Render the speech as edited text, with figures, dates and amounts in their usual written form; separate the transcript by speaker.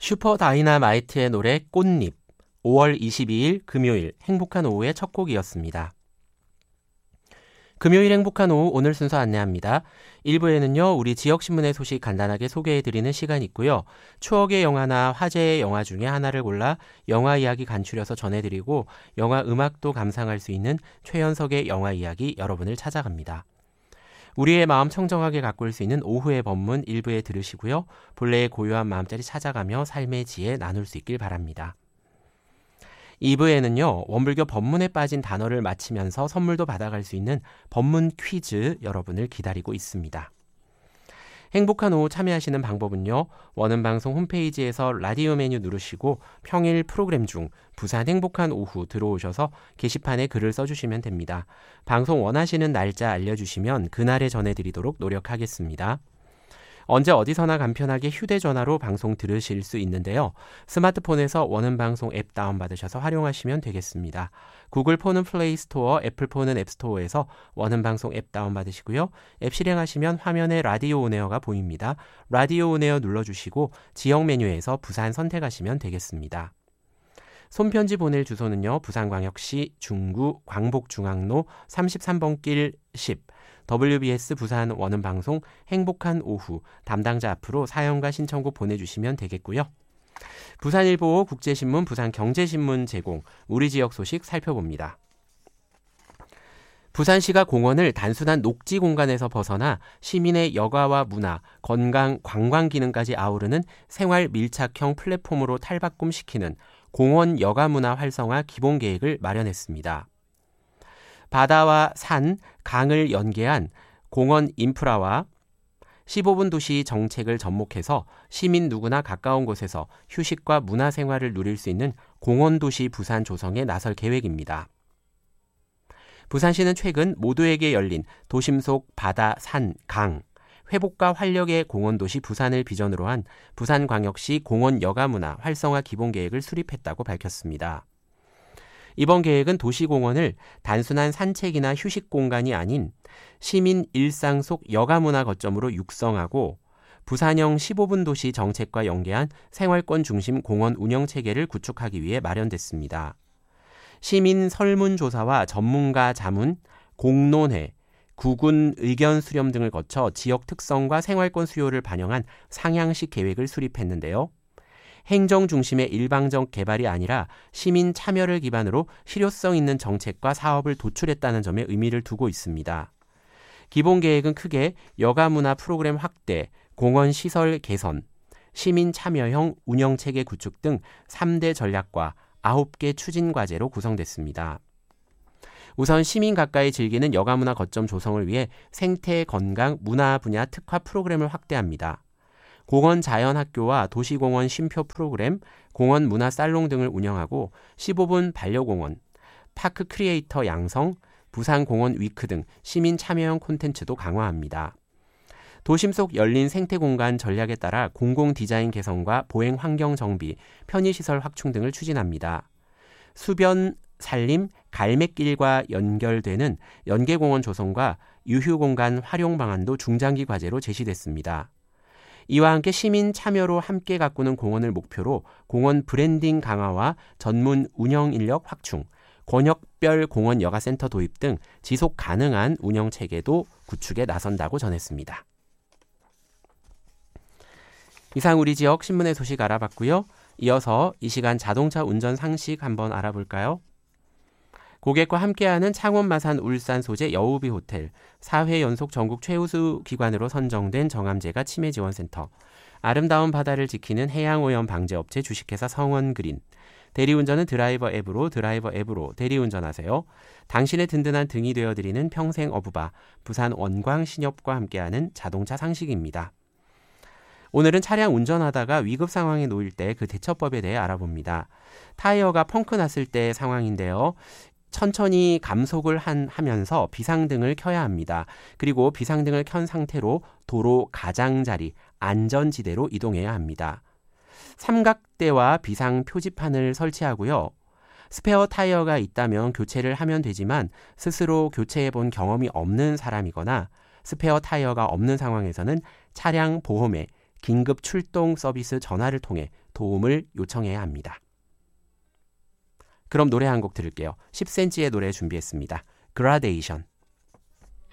Speaker 1: 슈퍼 다이나마이트의 노래 꽃잎, 5월 22일 금요일 행복한 오후의 첫 곡이었습니다. 금요일 행복한 오후 오늘 순서 안내합니다. 1부에는요, 우리 지역신문의 소식 간단하게 소개해드리는 시간이 있고요. 추억의 영화나 화제의 영화 중에 하나를 골라 영화 이야기 간추려서 전해드리고 영화 음악도 감상할 수 있는 최연석의 영화 이야기 여러분을 찾아갑니다. 우리의 마음 청정하게 가꿀 수 있는 오후의 법문 1부에 들으시고요. 본래의 고요한 마음자리 찾아가며 삶의 지혜 나눌 수 있길 바랍니다. 2부에는요. 원불교 법문에 빠진 단어를 맞히면서 선물도 받아갈 수 있는 법문 퀴즈 여러분을 기다리고 있습니다. 행복한 오후 참여하시는 방법은요. 원음방송 홈페이지에서 라디오 메뉴 누르시고 평일 프로그램 중 부산 행복한 오후 들어오셔서 게시판에 글을 써주시면 됩니다. 방송 원하시는 날짜 알려주시면 그날에 전해드리도록 노력하겠습니다. 언제 어디서나 간편하게 휴대전화로 방송 들으실 수 있는데요. 스마트폰에서 원음방송 앱 다운받으셔서 활용하시면 되겠습니다. 구글폰은 플레이스토어, 애플폰은 앱스토어에서 원음방송 앱 다운받으시고요. 앱 실행하시면 화면에 라디오 온에어가 보입니다. 라디오 온에어 눌러주시고 지역 메뉴에서 부산 선택하시면 되겠습니다. 손편지 보낼 주소는요. 부산광역시 중구 광복중앙로 33번 길 10 WBS 부산 원음방송 행복한 오후 담당자 앞으로 사연과 신청곡 보내주시면 되겠고요. 부산일보, 국제신문, 부산경제신문 제공 우리 지역 소식 살펴봅니다. 부산시가 공원을 단순한 녹지 공간에서 벗어나 시민의 여가와 문화, 건강, 관광 기능까지 아우르는 생활 밀착형 플랫폼으로 탈바꿈시키는 공원 여가문화 활성화 기본계획을 마련했습니다. 바다와 산, 강을 연계한 공원 인프라와 15분 도시 정책을 접목해서 시민 누구나 가까운 곳에서 휴식과 문화생활을 누릴 수 있는 공원도시 부산 조성에 나설 계획입니다. 부산시는 최근 모두에게 열린 도심 속 바다, 산, 강, 회복과 활력의 공원도시 부산을 비전으로 한 부산광역시 공원 여가문화 활성화 기본계획을 수립했다고 밝혔습니다. 이번 계획은 도시공원을 단순한 산책이나 휴식 공간이 아닌 시민 일상 속 여가문화 거점으로 육성하고 부산형 15분 도시 정책과 연계한 생활권 중심 공원 운영체계를 구축하기 위해 마련됐습니다. 시민 설문조사와 전문가 자문, 공론회, 구군 의견 수렴 등을 거쳐 지역 특성과 생활권 수요를 반영한 상향식 계획을 수립했는데요. 행정 중심의 일방적 개발이 아니라 시민 참여를 기반으로 실효성 있는 정책과 사업을 도출했다는 점에 의미를 두고 있습니다. 기본 계획은 크게 여가문화 프로그램 확대, 공원 시설 개선, 시민 참여형 운영체계 구축 등 3대 전략과 9개 추진 과제로 구성됐습니다. 우선 시민 가까이 즐기는 여가문화 거점 조성을 위해 생태, 건강, 문화 분야 특화 프로그램을 확대합니다. 공원 자연학교와 도시공원 쉼표 프로그램, 공원 문화 살롱 등을 운영하고 15분 반려공원, 파크 크리에이터 양성, 부산공원 위크 등 시민 참여형 콘텐츠도 강화합니다. 도심 속 열린 생태공간 전략에 따라 공공 디자인 개선과 보행 환경 정비, 편의시설 확충 등을 추진합니다. 수변, 산림, 갈매길과 연결되는 연계공원 조성과 유휴공간 활용 방안도 중장기 과제로 제시됐습니다. 이와 함께 시민 참여로 함께 가꾸는 공원을 목표로 공원 브랜딩 강화와 전문 운영 인력 확충, 권역별 공원 여가센터 도입 등 지속 가능한 운영 체계도 구축에 나선다고 전했습니다. 이상 우리 지역 신문의 소식 알아봤고요. 이어서 이 시간 자동차 운전 상식 한번 알아볼까요? 고객과 함께하는 창원, 마산, 울산 소재 여우비 호텔, 4회 연속 전국 최우수 기관으로 선정된 정암제가 치매지원센터, 아름다운 바다를 지키는 해양오염 방제업체 주식회사 성원그린, 대리운전은 드라이버 앱으로 대리운전하세요. 당신의 든든한 등이 되어드리는 평생 어부바, 부산 원광신협과 함께하는 자동차 상식입니다. 오늘은 차량 운전하다가 위급 상황에 놓일 때 그 대처법에 대해 알아봅니다. 타이어가 펑크 났을 때 상황인데요. 천천히 감속을 하면서 비상등을 켜야 합니다. 그리고 비상등을 켠 상태로 도로 가장자리, 안전지대로 이동해야 합니다. 삼각대와 비상 표지판을 설치하고요. 스페어 타이어가 있다면 교체를 하면 되지만 스스로 교체해본 경험이 없는 사람이거나 스페어 타이어가 없는 상황에서는 차량 보험에 긴급 출동 서비스 전화를 통해 도움을 요청해야 합니다. 그럼 노래 한 곡 들을게요. 10cm의 노래 준비했습니다. Gradation.